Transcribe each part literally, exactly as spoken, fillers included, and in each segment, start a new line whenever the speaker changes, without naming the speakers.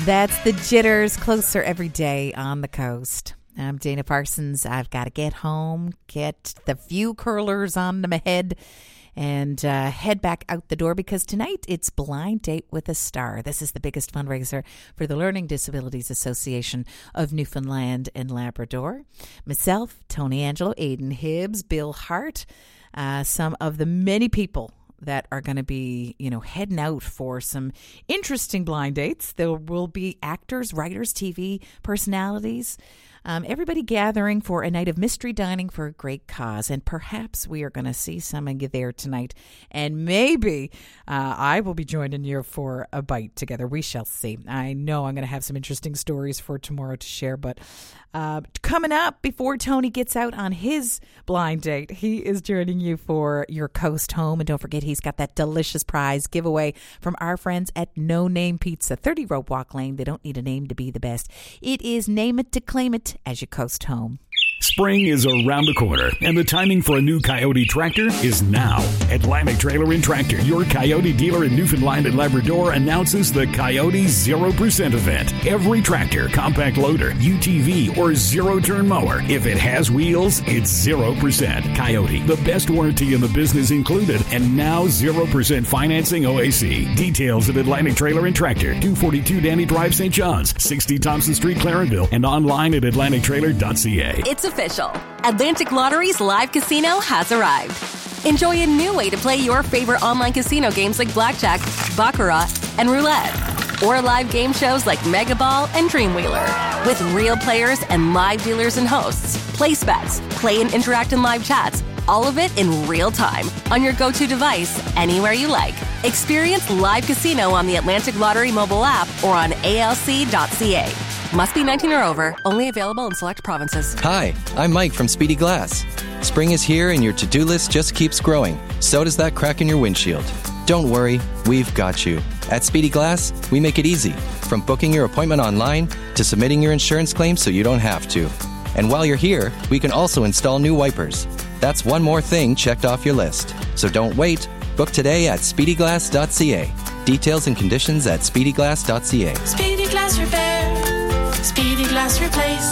That's the Jitters, closer every day on the coast. I'm Dana Parsons. I've got to get home, get the few curlers on my head, and uh, head back out the door because tonight it's Blind Date with a Star. This is the biggest fundraiser for the Learning Disabilities Association of Newfoundland and Labrador. Myself, Tony Angelo, Aidan Hibbs, Bill Hart, uh, some of the many people that are going to be, you know, heading out for some interesting blind dates. There will be actors, writers, T V personalities, um, everybody gathering for a night of mystery dining for a great cause. And perhaps we are going to see some of you there tonight. And maybe uh, I will be joining you for a bite together. We shall see. I know I'm going to have some interesting stories for tomorrow to share, but Uh, coming up before Tony gets out on his blind date, he is joining you for your coast home. And don't forget, he's got that delicious prize giveaway from our friends at No Name Pizza, thirty Rope Walk Lane. They don't need a name to be the best. It is name it to claim it as you coast home.
Spring is around the corner, and the timing for a new Coyote tractor is now. Atlantic Trailer and Tractor, your Coyote dealer in Newfoundland and Labrador, announces the Coyote zero percent event. Every tractor, compact loader, U T V, or zero-turn mower, if it has wheels, it's zero percent. Coyote, the best warranty in the business included, and now zero percent financing O A C. Details at Atlantic Trailer and Tractor, two forty-two Danny Drive, Saint John's, sixty Thompson Street, Clarenville, and online at atlantic trailer dot c a.
It's official. Atlantic Lottery's live casino has arrived. Enjoy a new way to play your favorite online casino games like Blackjack, Baccarat, and Roulette. Or live game shows like Mega Ball and Dreamwheeler. With real players and live dealers and hosts. Place bets, play and interact in live chats. All of it in real time on your go-to device anywhere you like. Experience live casino on the Atlantic Lottery mobile app or on A L C dot c a. Must be nineteen or over. Only available in select provinces.
Hi, I'm Mike from Speedy Glass. Spring is here and your to-do list just keeps growing. So does that crack in your windshield. Don't worry, we've got you. At Speedy Glass, we make it easy. From booking your appointment online to submitting your insurance claim so you don't have to. And while you're here, we can also install new wipers. That's one more thing checked off your list. So don't wait. Book today at speedy glass dot c a. Details and conditions at speedy glass dot c a.
Speedy Glass Repair. Speedy Glass Replace.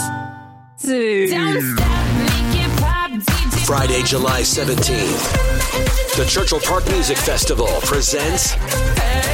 Friday, July seventeenth. The Churchill Park Music Festival presents